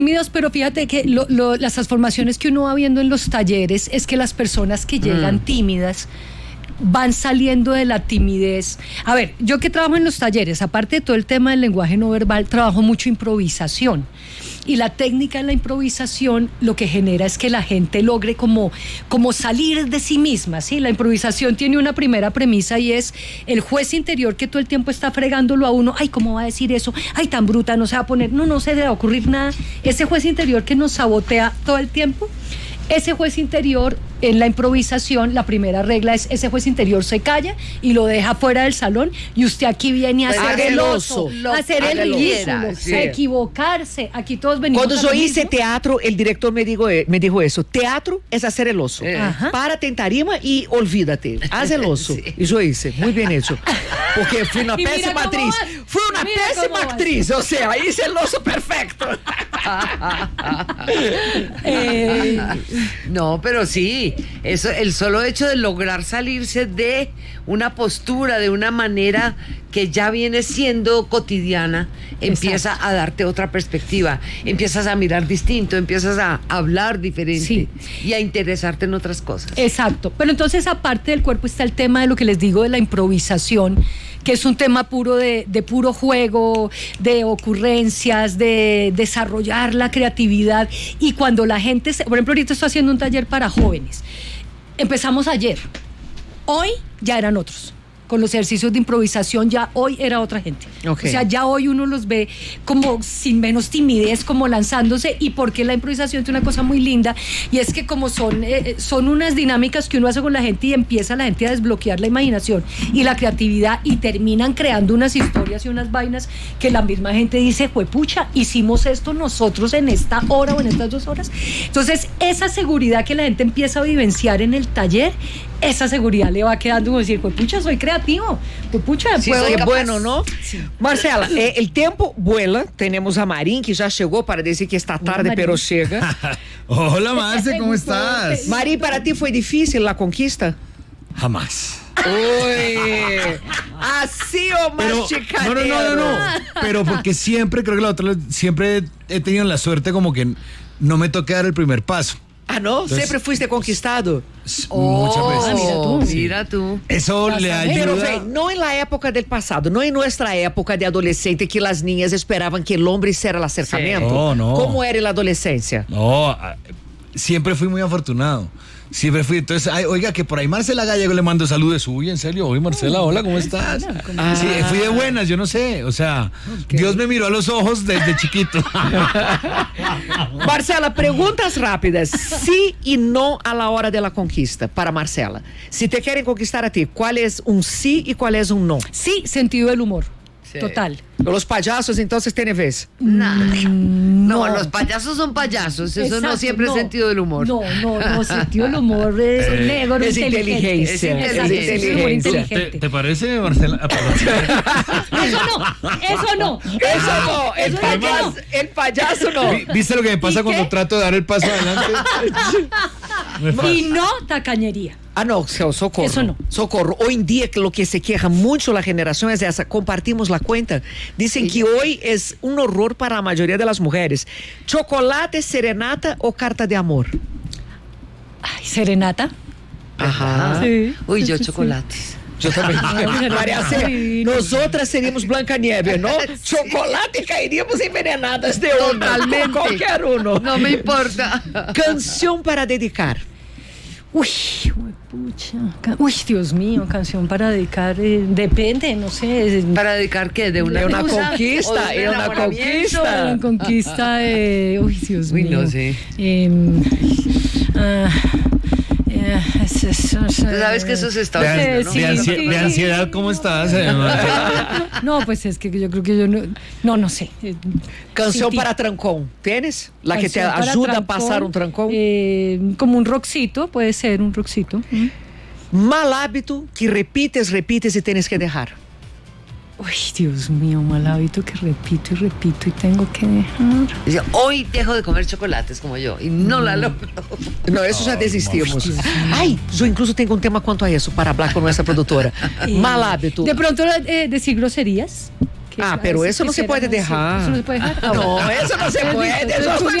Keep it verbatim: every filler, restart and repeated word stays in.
tímidos, pero fíjate que lo, lo, las transformaciones que uno va viendo en los talleres es que las personas que llegan mm. tímidas van saliendo de la timidez. A ver, yo que trabajo en los talleres, aparte de todo el tema del lenguaje no verbal, trabajo mucho improvisación. Y la técnica de la improvisación lo que genera es que la gente logre como, como salir de sí misma, ¿sí? La improvisación tiene una primera premisa y es el juez interior que todo el tiempo está fregándolo a uno. Ay, ¿cómo va a decir eso? Ay, tan bruta, no se va a poner, no, no se le va a ocurrir nada. Ese juez interior que nos sabotea todo el tiempo, ese juez interior en la improvisación, la primera regla es ese juez interior se calla y lo deja fuera del salón y usted aquí viene a hacer el oso, a hacer el ridículo, sí. a equivocarse. Aquí todos venimos. Cuando yo hice teatro, el director me dijo, me dijo eso, teatro es hacer el oso. Eh. Párate en tarima y olvídate, haz el oso. Sí. Y yo hice, muy bien hecho. Porque fui una pésima actriz. Fui una pésima actriz, o sea, hice el oso perfecto. eh. No, pero sí. Eso, el solo hecho de lograr salirse de una postura, de una manera que ya viene siendo cotidiana, empieza Exacto. a darte otra perspectiva, empiezas a mirar distinto, empiezas a hablar diferente sí. y a interesarte en otras cosas. Exacto, pero entonces aparte del cuerpo está el tema de lo que les digo de la improvisación, que es un tema puro de, de puro juego, de ocurrencias, de desarrollar la creatividad. Y cuando la gente, se, por ejemplo, ahorita estoy haciendo un taller para jóvenes. Empezamos ayer. Hoy ya eran otros. Con los ejercicios de improvisación ya hoy era otra gente. Okay. O sea, ya hoy uno los ve como sin menos timidez, como lanzándose. Y porque la improvisación tiene una cosa muy linda, y es que como son, eh, son unas dinámicas que uno hace con la gente y empieza la gente a desbloquear la imaginación y la creatividad y terminan creando unas historias y unas vainas que la misma gente dice, juepucha, hicimos esto nosotros en esta hora o en estas dos horas. Entonces, esa seguridad que la gente empieza a vivenciar en el taller, esa seguridad le va quedando como decir, pucha, soy creativo, pucha, sí, puedo. Qué bueno, ¿no? Sí. Marcela, eh, el tiempo vuela, tenemos a Marín que ya llegó para decir que está tarde, Hola, pero llega. Hola, Marce, ¿cómo estás? Marín, ¿para ti fue difícil la conquista? Jamás. Uy, así o más pero, chicanero. No, no, no, no, no, pero porque siempre, creo que la otra, siempre he tenido la suerte como que no me toque dar el primer paso. Ah, ¿no? Entonces, ¿siempre fuiste conquistado? Oh, muchas veces. Ah, mira tú, sí. mira tú. Eso le ayuda. Pero, ve, no en la época del pasado, no en nuestra época de adolescente que las niñas esperaban que el hombre hiciera el acercamiento. Sí. No, no. ¿Cómo era la adolescencia? No, siempre fui muy afortunado. Siempre fui, entonces, ay, oiga, que por ahí Marcela Gallego le mando saludos. Uy, en serio, oye, Marcela, hola, ¿cómo estás? Ah. Sí, fui de buenas, yo no sé, o sea, okay. Dios me miró a los ojos desde chiquito. Marcela, preguntas rápidas, sí y no a la hora de la conquista, para Marcela. Si te quieren conquistar a ti, ¿cuál es un sí y cuál es un no? Sí, sentido del humor. Sí. Total. Los payasos entonces tienen vez. No, no, los payasos son payasos. Eso Exacto, no siempre no, es sentido del humor. No, no, no, sentido del humor es eh, negro, es inteligencia. Es inteligencia. ¿Te, ¿Te parece, Marcela? Eso no, eso no. Eso no, el payaso, el payaso no. ¿Viste lo que me pasa cuando trato de dar el paso adelante? Y no tacañería. Ah, no, socorro. Eso no. Socorro. Hoy en día lo que se queja mucho la generación es esa, compartimos la cuenta. Dicen sí. que hoy es un horror para la mayoría de las mujeres. ¿Chocolate, serenata o carta de amor? Ay, serenata. Ajá. Sí. Uy, yo sí, chocolates. Sí. Yo también. María C, nosotras seríamos Blancanieves, ¿no? Sí. Chocolate caeríamos envenenadas de una. Totalmente. Cualquier uno. No me importa. Canción para dedicar. Uy, pucha. Uy, Dios mío, canción para dedicar. Eh, depende, no sé. ¿Para dedicar qué? ¿De una, de una conquista? ¿De una conquista? Una conquista de. Uy, Dios Uy, mío. no sé. Eh, uh, Tú sabes que eso se está haciendo, ¿no? De, ansi sí, de ansiedad, ¿cómo estás? No, pues es que yo creo que yo no, no, no sé. Canción sí, para trancón, ¿tienes? La que te ayuda trancón, a pasar un trancón. Eh, como un rockcito, puede ser un rockcito. ¿Mm? Mal hábito que repites, repites y tienes que dejar. Uy, Dios mío, mal hábito que repito y repito y tengo que dejar. Dice, hoy dejo de comer chocolates como yo y no mm. la logro. No, eso ya desistimos. Oh, Ay, yo incluso tengo un tema cuanto a eso para hablar con nuestra productora. Eh, Mal hábito. De pronto eh, decir groserías. Ah, pero eso no se puede dejar. Eso no se puede dejar. No, eso no se puede. Eso